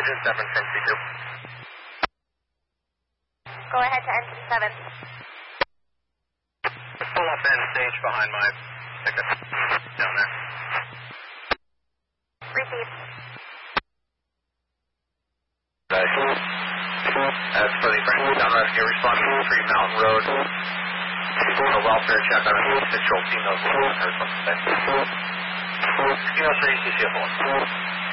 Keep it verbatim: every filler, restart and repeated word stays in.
engine seven from C two. Go ahead to engine seven. Pull up end stage behind my ticket. Down there. Receive. As for the French down rescue, responding to Tree Mountain Road. Doing a welfare check on a control team. Those or something. Kilo three, C C F one.